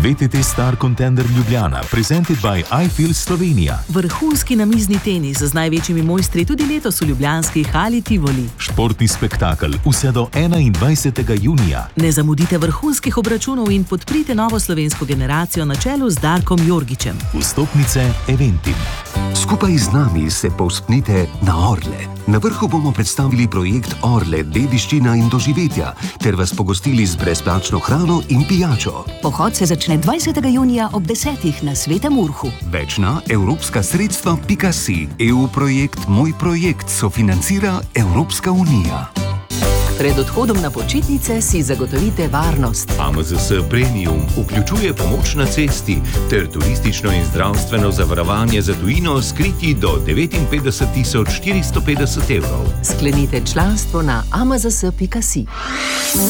VTT Star Contender Ljubljana, presented by iFeel Slovenija. Vrhunski namizni tenis z največjimi mojstri tudi letos v ljubljanski hali Tivoli. Športni spektakel vse do 21. junija. Ne zamudite vrhunskih obračunov in podprite novo slovensko generacijo na čelu z Darkom Jorgičem. Vstopnice Eventim. Skupaj z nami se povzpnite na Orle. Na vrhu bomo predstavili projekt Orle, dediščina in doživetja, ter vas pogostili z brezplačno hrano in pijačo. Pohod se začne 20. junija ob 10. na Svetem Urhu. Več na evropskasredstva.si. EU projekt Moj projekt sofinancira Evropska unija. Pred odhodom na počitnice si zagotovite varnost. AMZS Premium vključuje pomoč na cesti ter turistično in zdravstveno zavarovanje za tujino s kriti do 59.450 evrov. Sklenite članstvo na amzs.si.